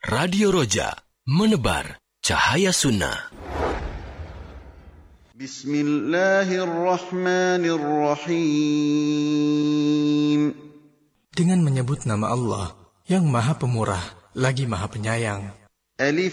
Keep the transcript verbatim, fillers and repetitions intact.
Radio Roja, menebar cahaya sunnah. Bismillahirrahmanirrahim. Dengan menyebut nama Allah yang Maha Pemurah lagi Maha Penyayang. Alif